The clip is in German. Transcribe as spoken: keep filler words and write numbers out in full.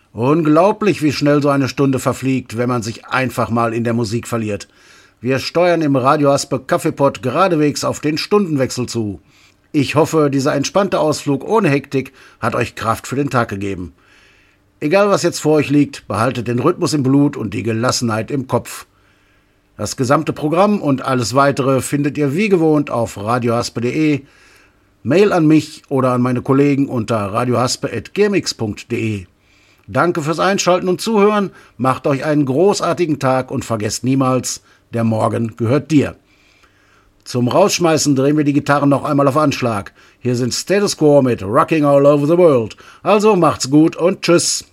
Unglaublich, wie schnell so eine Stunde verfliegt, wenn man sich einfach mal in der Musik verliert. Wir steuern im Radio Aspe Kaffeepott geradewegs auf den Stundenwechsel zu. Ich hoffe, dieser entspannte Ausflug ohne Hektik hat euch Kraft für den Tag gegeben. Egal, was jetzt vor euch liegt, behaltet den Rhythmus im Blut und die Gelassenheit im Kopf. Das gesamte Programm und alles weitere findet ihr wie gewohnt auf radiohaspe punkt de. Mail an mich oder an meine Kollegen unter radiohaspe at gmx punkt de. Danke fürs Einschalten und Zuhören, macht euch einen großartigen Tag und vergesst niemals, der Morgen gehört dir. Zum Rausschmeißen drehen wir die Gitarren noch einmal auf Anschlag. Hier sind Status Quo mit Rocking All Over the World. Also macht's gut und tschüss.